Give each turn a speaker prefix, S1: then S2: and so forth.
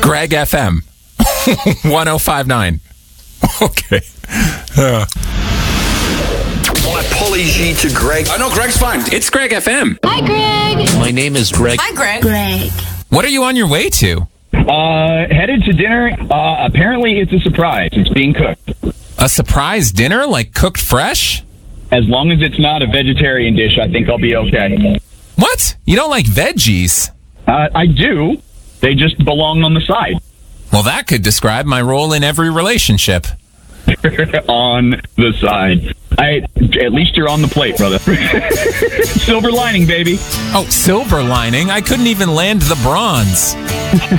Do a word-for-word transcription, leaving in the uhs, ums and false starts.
S1: Greg F M. one oh five point nine. Okay. Uh.
S2: My apology to Greg.
S3: I know Greg's fine.
S1: It's Greg F M.
S4: Hi, Greg.
S5: My name is Greg.
S4: Hi, Greg. Greg.
S1: What are you on your way to?
S6: Uh, headed to dinner. Uh, apparently it's a surprise. It's being cooked.
S1: A surprise dinner? Like cooked fresh?
S6: As long as it's not a vegetarian dish, I think I'll be okay.
S1: What? You don't like veggies?
S6: Uh, I do. They just belong on the side.
S1: Well, that could describe my role in every relationship.
S6: On the side. I, at least you're on the plate, brother. Silver lining, baby.
S1: Oh, silver lining? I couldn't even land the bronze.